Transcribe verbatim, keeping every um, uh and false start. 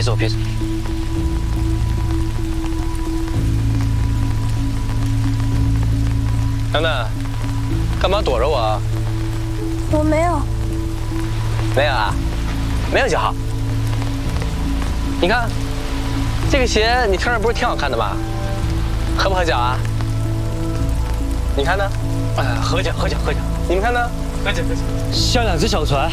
走，别走。楠楠，干嘛躲着我啊？ 我没有。 没有啊？没有就好。你看，这个鞋你穿着不是挺好看的吗？合不合脚啊？你看呢？哎，合脚，合脚，合脚。你们看呢？合脚，合脚。 像两只小船。